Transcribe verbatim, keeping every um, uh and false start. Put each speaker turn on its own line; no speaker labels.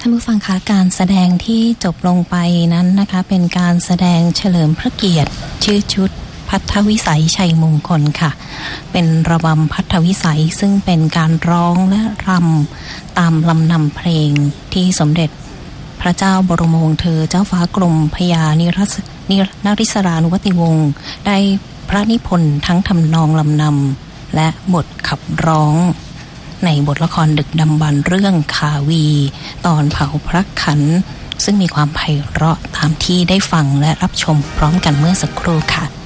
านผู้ฟังคะการแสดงที่จบลงไปนั้นนะคะเป็นการแสดงเฉลิมพระเกียรติชื่อชุดพัทธวิสัยชัยมงคลค่ะเป็นระบำพัทธวิสัยซึ่งเป็นการร้องและรำตามลำนำเพลงที่สมเด็จพระเจ้าบรมวงศ์เธอเจ้าฟ้ากรมพยานิรัสนินริศรานุวติวงศ์ได้พระนิพนธ์ทั้งทำนองลำนำและบทขับร้องในบทละครดึกดำบรรพ์เรื่องขาวีตอนเผาพระขันซึ่งมีความไพเราะตามที่ได้ฟังและรับชมพร้อมกันเมื่อสักครู่ค่ะ